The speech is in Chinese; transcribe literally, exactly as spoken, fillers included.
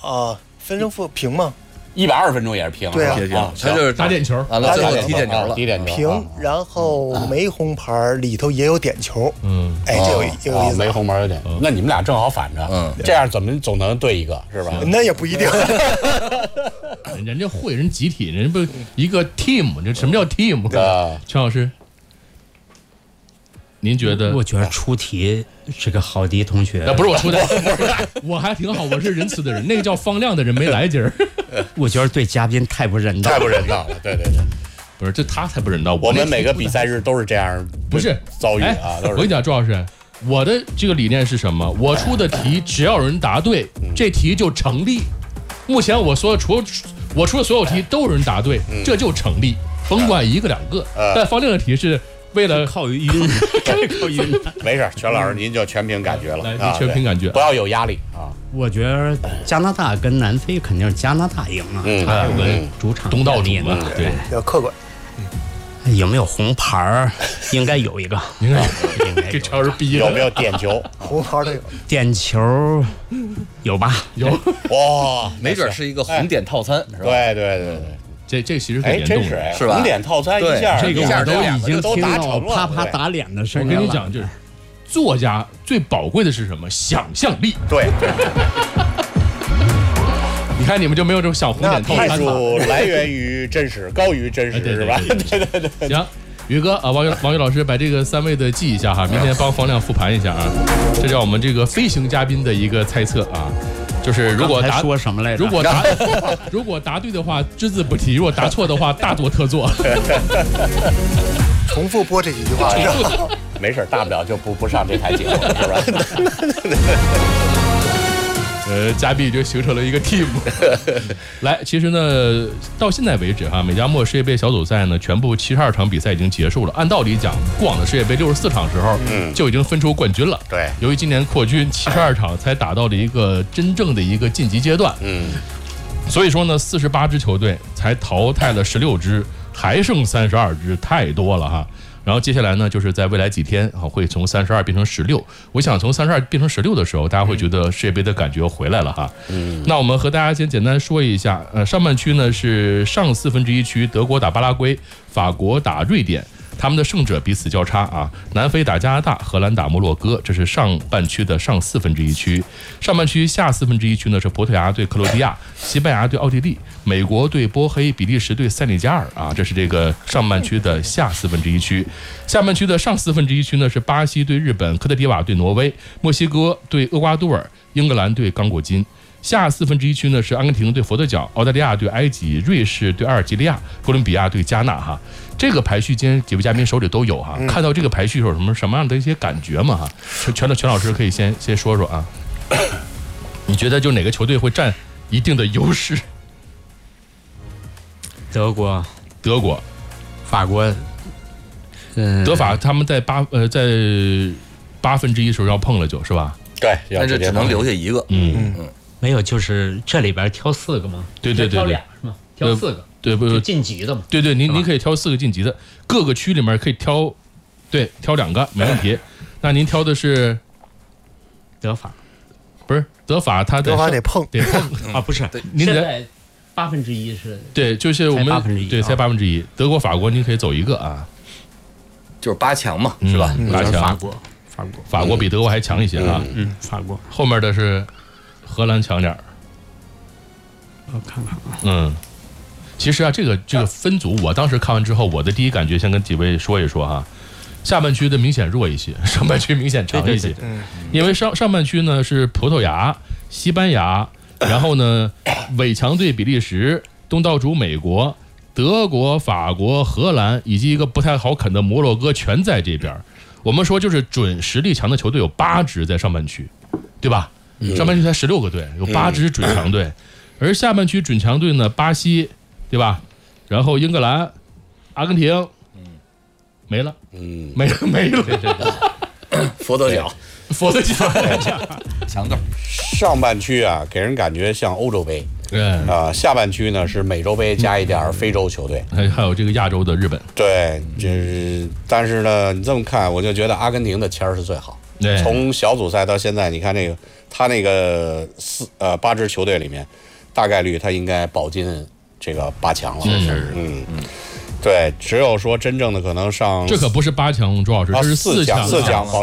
啊，分胜负平吗？ 一百二十分钟也是平， 对啊， 他就是打点球， 完了最后踢点球了， 踢点球平，然后没红牌，里头也有点球。 嗯， 哎，这有有意思。 没红牌有点，那你们俩正好反着， 嗯， 这样怎么总能对一个是吧？ 那也不一定。 人家会人集体，人家不一个 team， 这什么叫 team？ 啊， 全老师，您觉得？ 我觉得出题是个好的同学。 那不是我出的，我还挺好，我是仁慈的人。那个叫方亮的人没来今儿。 我觉得对嘉宾太不人道， 太不人道了。对对对， 不是，这他才不人道。 我们每个比赛日都是这样， 不是遭遇啊。都是我跟你讲，朱老师，我的这个理念是什么？我出的题只要有人答对，这题就成立。目前我所有除我出的所有题都有人答对，这就成立，甭管一个两个。但方亮的题是为了靠晕，靠晕。 没事，全老师您就全凭感觉了， 来，全凭感觉， 不要有压力啊。 我觉得加拿大跟南非肯定是加拿大赢啊，还有个主场东道主嘛，对， 要客观。 有没有红牌儿？应该有一个， 应该应该这全是逼有没有点球？ 红牌的有， 点球有吧？ 有哇， 没准是一个红点套餐，是吧？ 对对对对， 这这其实很哎， 联动的， 真是哎， 是吧？ 红点套餐一下， 这个我都已经都听到达成了， 啪啪打脸的声音了。 我跟你讲，就是作家最宝贵的是什么？想象力。 对。 你看你们就没有这种想红点套餐艺术来源于真实，高于真实，是吧？对对对。 行，宇哥啊，王宇王宇老师把这个三位的记一下哈，明天帮方亮复盘一下啊。这叫我们这个飞行嘉宾的一个猜测啊，就是如果答说什么来着？ 如果答如果答对的话，只字不提；如果答错的话，大做特做。 重复播这几句话。 没事，大不了就不不上这台节目，是吧？ 呃，嘉宾就形成了一个 team。来，其实呢，到现在为止哈，美加墨世界杯小组赛呢，全部七十二场比赛已经结束了。按道理讲，过往的世界杯六十四场时候，嗯，就已经分出冠军了。 对， 由于今年扩军，七十二场才打到了一个真正的一个晋级阶段。 嗯， 所以说呢，四十八支球队才淘汰了十六支，还剩三十二支，太多了哈。然后接下来呢，就是在未来几天啊，会从三十二变成十六。我想从三十二变成十六的时候，大家会觉得世界杯的感觉回来了哈。嗯。那我们和大家先简单说一下，呃，上半区呢是上四分之一区，德国打巴拉圭，法国打瑞典。他们的胜者彼此交叉啊，南非打加拿大，荷兰打摩洛哥，这是上半区的上四分之一区。上半区下四分之一区呢是葡萄牙对克罗地亚，西班牙对奥地利，美国对波黑，比利时对塞内加尔啊，这是这个上半区的下四分之一区。下半区的上四分之一区呢是巴西对日本，科特迪瓦对挪威，墨西哥对厄瓜多尔，英格兰对刚果金。下四分之一区呢是阿根廷对佛得角，澳大利亚对埃及，瑞士对阿尔及利亚，哥伦比亚对加纳哈。这个排序今天几位嘉宾手里都有哈，嗯、看到这个排序有什么什么样的一些感觉吗哈？全的全老师可以先先说说啊，你觉得就哪个球队会占一定的优势？ 德国、 德国、 法国， 嗯，德法他们在八呃在八分之一时候要碰了就是吧？ 对， 但是只能留下一个， 嗯嗯，没有，就是这里边挑四个嘛， 对对对， 挑俩是吗？挑四个， 对不？ 晋级的嘛， 对对，您您可以挑四个晋级的，各个区里面可以挑，对，挑两个没问题。那您挑的是德法， 不是德法，他德法得碰得碰啊，不是， 您现在八分之一是， 对，就是我们八分之一， 对，才八分之一。德国、法国您可以走一个啊， 就是八强嘛，是吧？ 八强， 法国。法国， 法国比德国还强一些啊。 嗯，法国后面的是荷兰强点儿。 我看看啊。 嗯，其实啊，这个这个分组，我当时看完之后，我的第一感觉先跟几位说一说哈。下半区的明显弱一些，上半区明显强一些。 对对对对因为上上半区呢是葡萄牙、西班牙，然后呢伪强队比利时、东道主美国、德国、法国、荷兰以及一个不太好啃的摩洛哥全在这边。我们说就是准实力强的球队有八支在上半区，对吧？嗯、上半区才十六个队，有八支准强队，嗯、而下半区准强队呢，巴西，对吧？然后英格兰、阿根廷，嗯，没了，嗯，没了，没了，对对对，佛得角， 佛得角， 强队。 上半区啊，给人感觉像欧洲杯。 对啊、呃，下半区呢是美洲杯加一点非洲球队， 还还有这个亚洲的日本。 对，就是但是呢，你这么看，我就觉得阿根廷的签儿是最好。 对， 从小组赛到现在，你看这个他那个四呃八支球队里面，大概率他应该保进这个八强了。 是是， 嗯，对，只有说真正的可能上， 这可不是八强，朱老师，这是四强， 四强。